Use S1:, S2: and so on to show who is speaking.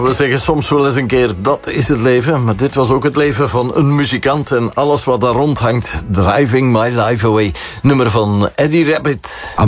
S1: We zeggen soms wel eens een keer, dat is het leven. Maar dit was ook het leven van een muzikant en alles wat daar rondhangt. Driving My Life Away. Nummer van Eddie Rabbit.